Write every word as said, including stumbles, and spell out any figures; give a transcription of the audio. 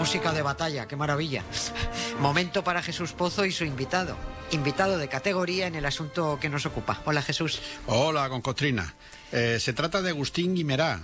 música de batalla, qué maravilla. Momento para Jesús Pozo y su invitado. Invitado de categoría en el asunto que nos ocupa. Hola, Jesús. Hola, Concostrina. Eh, se trata de Agustín Guimerá,